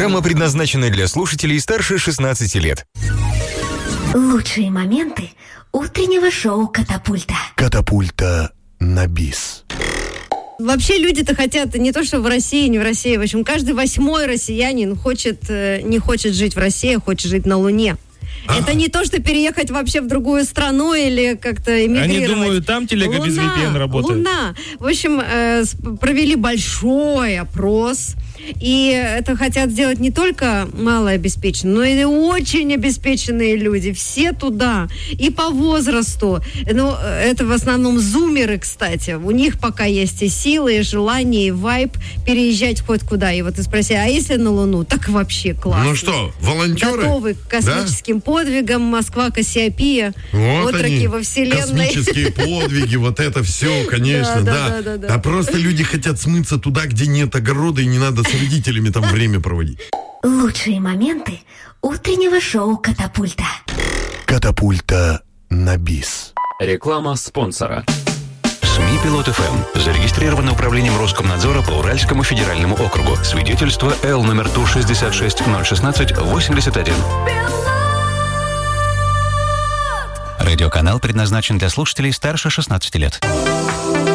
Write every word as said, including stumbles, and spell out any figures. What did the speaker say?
Программа предназначена для слушателей старше шестнадцати лет. Лучшие моменты утреннего шоу «Катапульта». Катапульта на бис. Вообще люди-то хотят не то, что в России, не в России. В общем, каждый восьмой россиянин хочет, не хочет жить в России, а хочет жить на Луне. А-а-а. Это не то, что переехать вообще в другую страну или как-то эмигрировать. Они думают, там телега без ви пи эн работает. Луна. В общем, э, провели большой опрос. И это хотят сделать не только малообеспеченные, но и очень обеспеченные люди. Все туда. И по возрасту. Ну, это в основном зумеры, кстати. У них пока есть и силы, и желание, и вайб переезжать хоть куда. И вот ты спроси, а если на Луну? Так вообще классно. Ну что, волонтеры? Готовы к космическим да? подвигам. Москва, Кассиопея. Вот отроки они, во Вселенной. космические подвиги, вот это все, конечно, да. А просто люди хотят смыться туда, где нет огорода, и не надо с родителями там время проводить. Лучшие моменты утреннего шоу «Катапульта». Катапульта на бис. Реклама спонсора. СМИ Пилот эф эм. Зарегистрировано управлением Роскомнадзора по Уральскому федеральному округу. Свидетельство Л номер Ту шестьдесят шесть ноль шестнадцать восемьдесят один. Радиоканал предназначен для слушателей старше шестнадцати лет.